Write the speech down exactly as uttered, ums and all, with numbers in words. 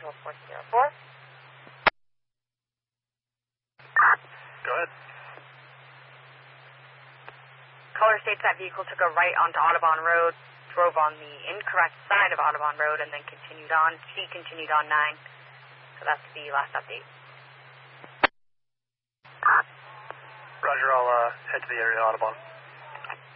Visual four zero four. Go ahead. Caller states that vehicle took a right onto Audubon Road, drove on the incorrect side of Audubon Road, and then continued on. She continued on nine. So that's the last update. Roger, I'll uh, head to the area of Audubon.